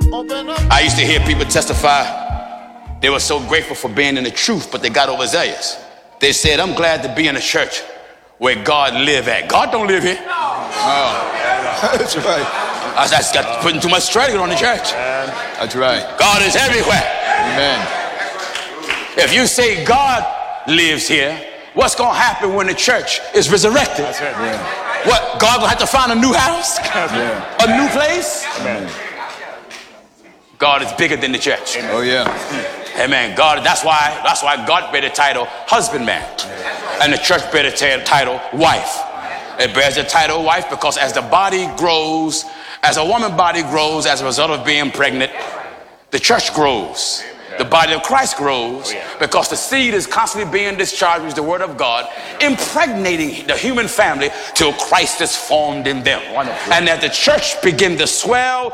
I used to hear people testify they were so grateful for being in the truth, but they got overzealous. They said, I'm glad to be in a church where God live at. God don't live here. Oh, that's right. That's got putting too much strain on the church. That's right. God is everywhere. Amen. If you say God lives here, what's going to happen when the church is resurrected? That's it. Yeah. What, God going to have to find a new house? Yeah. A new place? Amen. God is bigger than the church. Oh, yeah. Amen. God, that's why God bear the title husbandman. And the church bear the title wife. It bears the title wife because as the body grows, as a woman body grows as a result of being pregnant, the church grows. The body of Christ grows because the seed is constantly being discharged with the word of God, impregnating the human family till Christ is formed in them. And as the church begins to swell